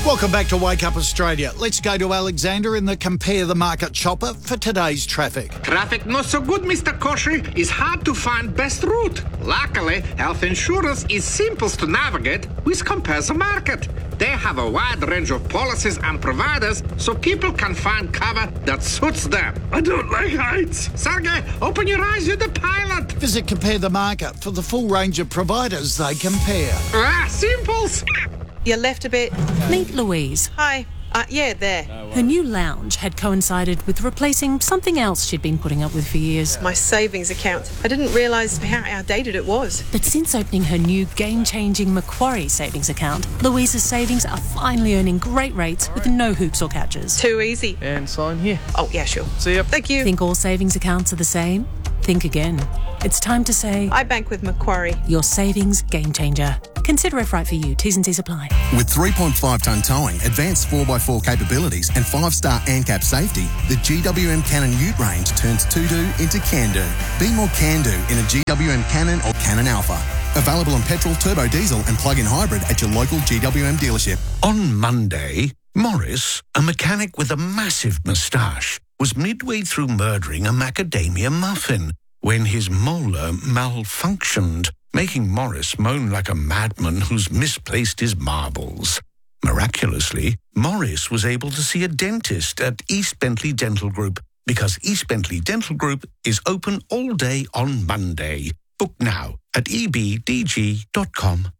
Welcome back to Wake Up Australia. Let's go to Alexander in the Compare the Market chopper for today's traffic. Traffic not so good, Mr. Koshy. It's hard to find best route. Luckily, health insurance is simple to navigate with Compare the Market. They have a wide range of policies and providers so people can find cover that suits them. I don't like heights. Sergey, open your eyes, you're the pilot. Visit Compare the Market for the full range of providers they compare. Simples. You left a bit. Meet Louise. Hi. Yeah, there. Her new lounge had coincided with replacing something else she'd been putting up with for years. My savings account. I didn't realise how outdated it was. But since opening her new game-changing Macquarie savings account, Louise's savings are finally earning great rates with no hoops or catches. Too easy. And sign here. Oh, yeah, sure. See ya. Thank you. Think all savings accounts are the same? Think again. It's time to say, I bank with Macquarie. your savings game changer. Consider if right for you. T's and C's apply. With 3.5 tonne towing, advanced 4x4 capabilities and 5-star ANCAP safety, the GWM Cannon Ute range turns to-do into can-do. Be more can-do in a GWM Cannon or Cannon Alpha. Available on petrol, turbo diesel and plug-in hybrid at your local GWM dealership. On Monday, Morris, a mechanic with a massive moustache, was midway through murdering a macadamia muffin when his molar malfunctioned, making Morris moan like a madman who's misplaced his marbles. Miraculously, Morris was able to see a dentist at East Bentley Dental Group because East Bentley Dental Group is open all day on Monday. Book now at ebdg.com.au.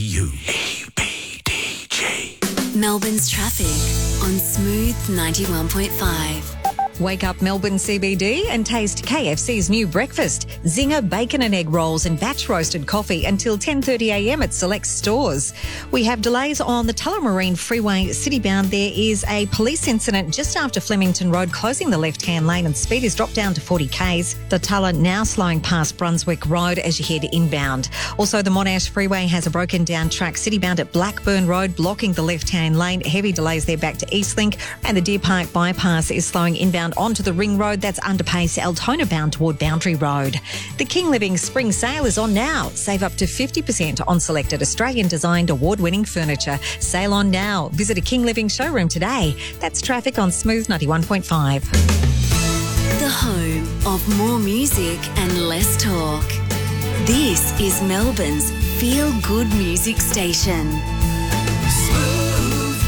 EBDG. Melbourne's traffic on Smooth 91.5. Wake up Melbourne CBD and taste KFC's new breakfast. Zinger bacon and egg rolls and batch roasted coffee until 10:30am at select stores. We have delays on the Tullamarine Freeway citybound. There is a police incident just after Flemington Road closing the left-hand lane and speed is dropped down to 40 k's. The Tulla now slowing past Brunswick Road as you head inbound. Also, the Monash Freeway has a broken down track citybound at Blackburn Road blocking the left-hand lane. Heavy delays there back to Eastlink, and the Deer Park bypass is slowing inbound onto the Ring Road. That's underpace Altona bound toward Boundary Road. The King Living Spring Sale is on now. Save up to 50% on selected Australian designed award-winning furniture. Sale on now. Visit a King Living showroom today. That's traffic on Smooth 91.5. The home of more music and less talk. This is Melbourne's feel-good music station. Smooth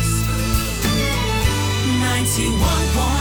91.5.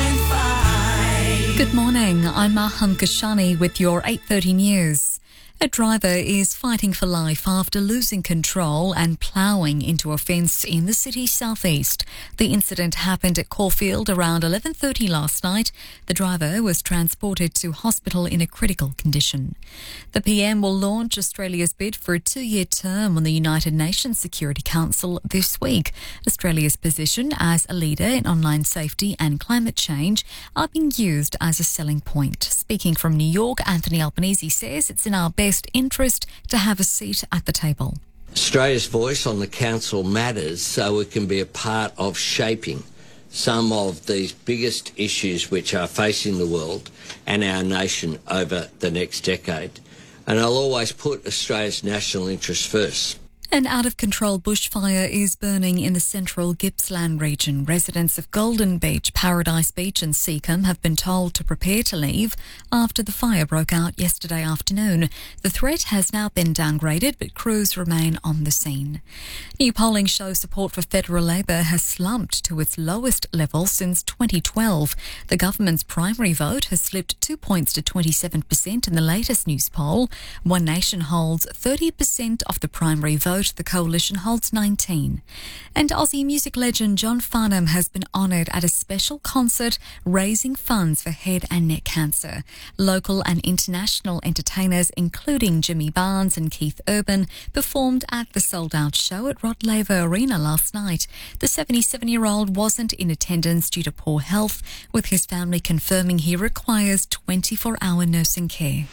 Good morning, I'm Maham Kashani with your 8:30 news. A driver is fighting for life after losing control and ploughing into a fence in the city's southeast. The incident happened at Caulfield around 11:30 last night. The driver was transported to hospital in a critical condition. The PM will launch Australia's bid for a 2-year term on the United Nations Security Council this week. Australia's position as a leader in online safety and climate change are being used as a selling point. Speaking from New York, Anthony Albanese says it's in our best interest to have a seat at the table. Australia's voice on the council matters so it can be a part of shaping some of these biggest issues which are facing the world and our nation over the next decade. And I'll always put Australia's national interest first. An out-of-control bushfire is burning in the central Gippsland region. Residents of Golden Beach, Paradise Beach and Seacombe have been told to prepare to leave after the fire broke out yesterday afternoon. The threat has now been downgraded, but crews remain on the scene. New polling shows support for federal Labor has slumped to its lowest level since 2012. The government's primary vote has slipped 2 points to 27% in the latest news poll. One Nation holds 30% of the primary vote. The coalition holds 19. And Aussie music legend John Farnham has been honoured at a special concert raising funds for head and neck cancer. Local and international entertainers, including Jimmy Barnes and Keith Urban, performed at the sold-out show at Rod Laver Arena last night. The 77-year-old wasn't in attendance due to poor health, with his family confirming he requires 24-hour nursing care.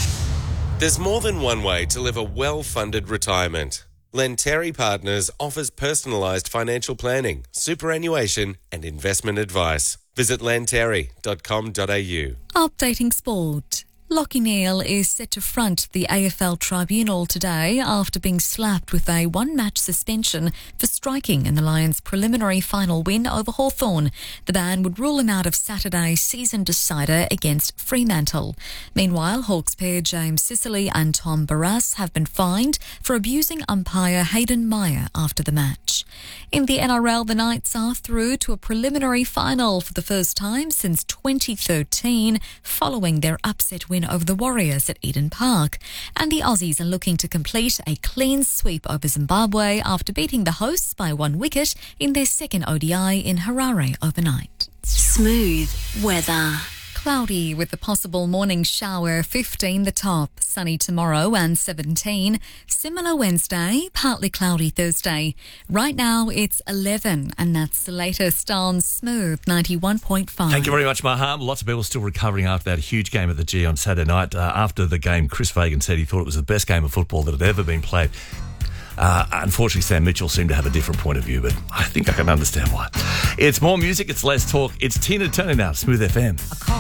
There's more than one way to live a well-funded retirement. Lenteri Partners offers personalised financial planning, superannuation and investment advice. Visit lenteri.com.au. Updating sport. Lachie Neale is set to front the AFL tribunal today after being slapped with a one-match suspension for striking in the Lions' preliminary final win over Hawthorn. The ban would rule him out of Saturday's season decider against Fremantle. Meanwhile, Hawks pair James Sicily and Tom Barrass have been fined for abusing umpire Hayden Meyer after the match. In the NRL, the Knights are through to a preliminary final for the first time since 2013, following their upset win over the Warriors at Eden Park. And the Aussies are looking to complete a clean sweep over Zimbabwe after beating the hosts by 1 wicket in their second ODI in Harare overnight. Smooth weather. Cloudy with a possible morning shower, 15 the top. Sunny tomorrow and 17. Similar Wednesday, partly cloudy Thursday. Right now it's 11 and that's the latest on Smooth 91.5. Thank you very much, Maham. Lots of people still recovering after that huge game at the G on Saturday night. After the game, Chris Fagan said he thought it was the best game of football that had ever been played. Unfortunately, Sam Mitchell seemed to have a different point of view, but I think I can understand why. It's more music, it's less talk. It's Tina Turner now, Smooth FM.